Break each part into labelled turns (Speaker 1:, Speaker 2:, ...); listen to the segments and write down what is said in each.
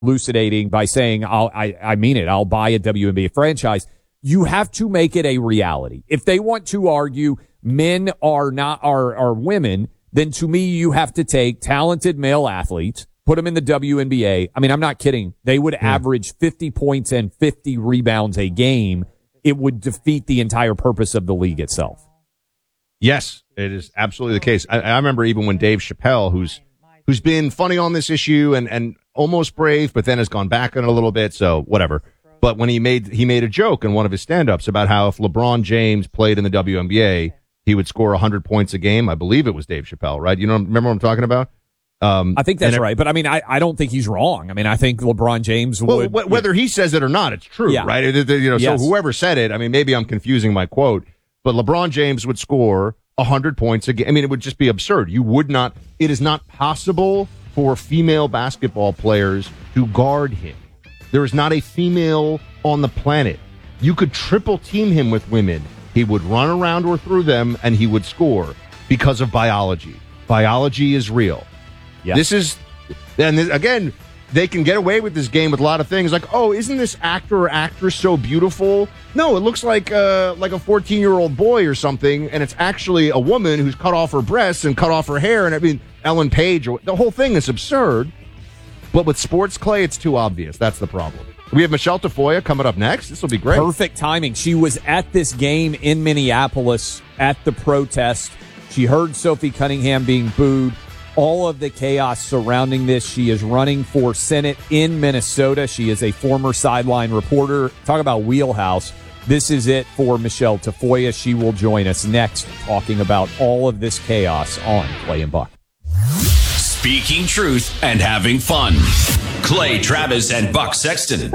Speaker 1: elucidating by saying, I mean it, I'll buy a WNBA franchise. You have to make it a reality. If they want to argue men are women, then to me, you have to take talented male athletes, put them in the WNBA. I mean, I'm not kidding. They would average 50 points and 50 rebounds a game. It would defeat the entire purpose of the league itself.
Speaker 2: Yes, it is absolutely the case. I remember even when Dave Chappelle, who's been funny on this issue and almost brave, but then has gone back on it a little bit, so whatever. But when he made a joke in one of his stand-ups about how if LeBron James played in the WNBA, he would score 100 points a game. I believe it was Dave Chappelle, right? Remember what I'm talking about?
Speaker 1: I think that's right. But I mean, I don't think he's wrong. I mean, I think LeBron James would.
Speaker 2: Well, whether he says it or not, it's true, right?
Speaker 1: Yes.
Speaker 2: So whoever said it, I mean, maybe I'm confusing my quote, but LeBron James would score 100 points a game. I mean, it would just be absurd. It is not possible for female basketball players to guard him. There is not a female on the planet. You could triple team him with women. He would run around or through them, and he would score because of biology. Biology is real.
Speaker 1: Yes.
Speaker 2: Again, they can get away with this game with a lot of things. Like, oh, isn't this actor or actress so beautiful? No, it looks like a 14-year-old boy or something, and it's actually a woman who's cut off her breasts and cut off her hair. And I mean, Ellen Page, the whole thing is absurd. But with sports, Clay, it's too obvious. That's the problem. We have Michelle Tafoya coming up next. This will be great.
Speaker 1: Perfect timing. She was at this game in Minneapolis at the protest. She heard Sophie Cunningham being booed. All of the chaos surrounding this. She is running for Senate in Minnesota. She is a former sideline reporter. Talk about wheelhouse. This is it for Michelle Tafoya. She will join us next talking about all of this chaos on Clay and Buck.
Speaker 3: Speaking truth and having fun. Clay Travis and Buck Sexton.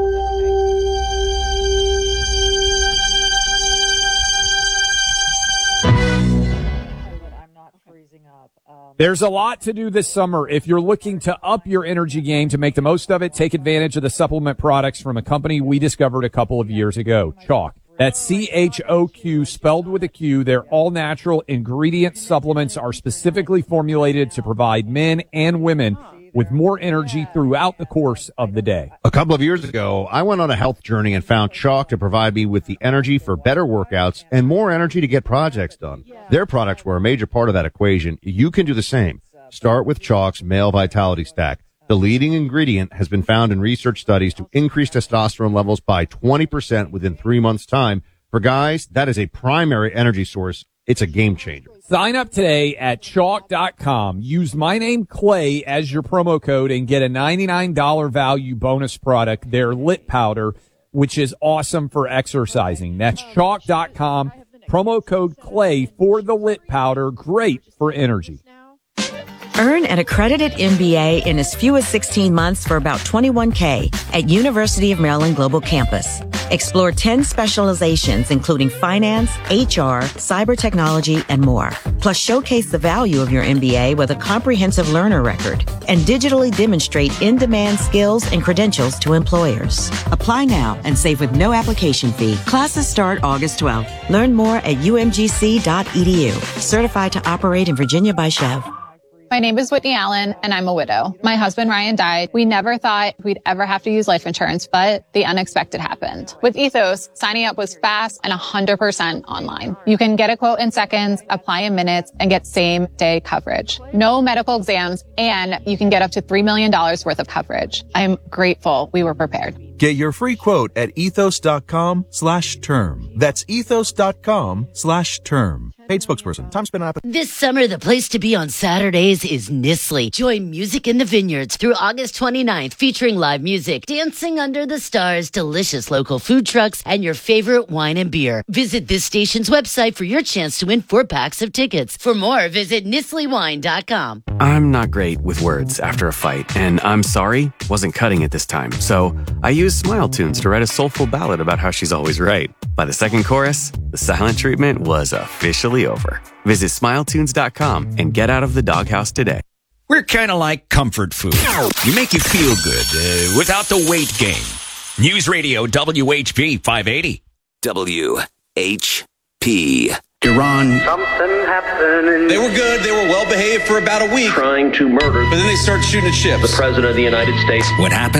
Speaker 1: There's a lot to do this summer. If you're looking to up your energy game to make the most of it, take advantage of the supplement products from a company we discovered a couple of years ago, Chalk. That's CHOQ, spelled with a Q. Their all-natural ingredient supplements are specifically formulated to provide men and women with more energy throughout the course of the day.
Speaker 2: A couple of years ago, I went on a health journey and found Chalk to provide me with the energy for better workouts and more energy to get projects done. Their products were a major part of that equation. You can do the same. Start with Chalk's Male Vitality Stack. The leading ingredient has been found in research studies to increase testosterone levels by 20% within 3 months' time. For guys, that is a primary energy source. It's a game changer.
Speaker 1: Sign up today at chalk.com. Use my name, Clay, as your promo code and get a $99 value bonus product, their Lit Powder, which is awesome for exercising. That's chalk.com. Promo code Clay for the Lit Powder. Great for energy.
Speaker 4: Earn an accredited MBA in as few as 16 months for about $21K at University of Maryland Global Campus. Explore 10 specializations, including finance, HR, cyber technology, and more. Plus, showcase the value of your MBA with a comprehensive learner record and digitally demonstrate in-demand skills and credentials to employers. Apply now and save with no application fee. Classes start August 12th. Learn more at umgc.edu. Certified to operate in Virginia by Chev.
Speaker 5: My name is Whitney Allen, and I'm a widow. My husband, Ryan, died. We never thought we'd ever have to use life insurance, but the unexpected happened. With Ethos, signing up was fast and 100% online. You can get a quote in seconds, apply in minutes, and get same-day coverage. No medical exams, and you can get up to $3 million worth of coverage. I'm grateful we were prepared.
Speaker 6: Get your free quote at ethos.com/term. That's ethos.com/term. Paid spokesperson. Time spent on app.
Speaker 7: This summer, the place to be on Saturdays is Nistley. Join Music in the Vineyards through August 29th, featuring live music, dancing under the stars, delicious local food trucks, and your favorite wine and beer. Visit this station's website for your chance to win 4 packs of tickets. For more, visit NistleyWine.com.
Speaker 8: I'm not great with words after a fight, and I'm sorry, wasn't cutting it this time. So I used Smile Tunes to write a soulful ballad about how she's always right. By the second chorus, the silent treatment was officially over. Visit SmileTunes.com and get out of the doghouse today.
Speaker 3: We're kind of like comfort food. You make you feel good without the weight gain. News Radio WHP 580.
Speaker 9: WHP. Iran.
Speaker 10: Something happening.
Speaker 9: They were good. They were well behaved for about a week.
Speaker 10: Trying to murder.
Speaker 9: But then they started shooting at ships.
Speaker 10: The President of the United States.
Speaker 9: What happened?